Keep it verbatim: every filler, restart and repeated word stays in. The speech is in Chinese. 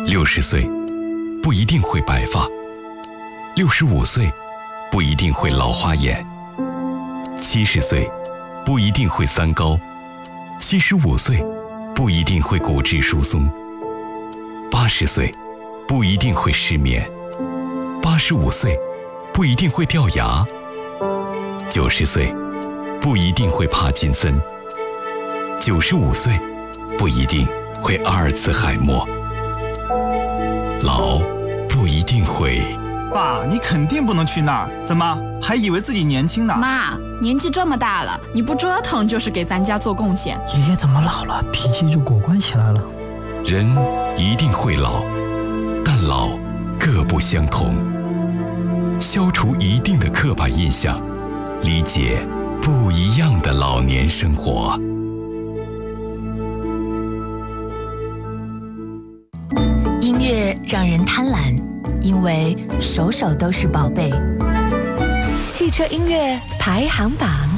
六十岁不一定会白发，六十五岁不一定会老花眼，七十岁不一定会三高，七十五岁不一定会骨质疏松，八十岁不一定会失眠，八十五岁不一定会掉牙，九十岁不一定会帕金森，九十五岁不一定会阿尔茨海默。老不一定会。 爸，你肯定不能去那儿，怎么还以为自己年轻呢？ 妈，年纪这么大了，你不折腾就是给咱家做贡献。 爷爷怎么老了，脾气就果断起来了？ 人一定会老，但老各不相同。消除一定的刻板印象，理解不一样的老年生活。 音乐让人贪婪，因为首首都是宝贝。汽车音乐排行榜。